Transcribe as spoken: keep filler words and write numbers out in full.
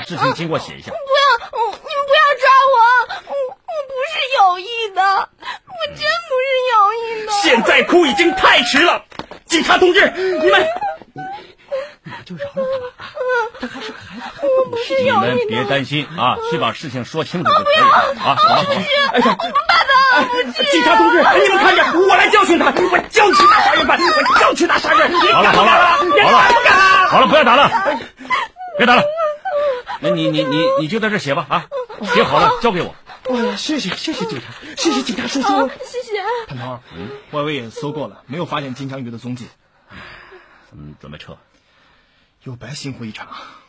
事情经过写一下。 不要，你们不要抓我，我我不是有意的，我真不是有意的。 现在哭已经太迟了，警察同志，你们，你们就饶了他吧，他还是个孩子，还不懂事。你们别担心啊，去把事情说清楚就可以了啊。好了好了，哎呀， 爸爸，不是。 警察同志，你们看着，我来教训他，我就去打杀人犯，我就去打杀人。好了好了好了，不敢了，好了，不要打了，别打了。那你你你你就在这写吧啊，写好了交给我。哎呀，谢谢谢谢警察，谢谢警察叔叔， 哦、谢谢。 探头，嗯，外围也搜过了，没有发现金枪鱼的踪迹。 咱们准备撤， 又白辛苦一场。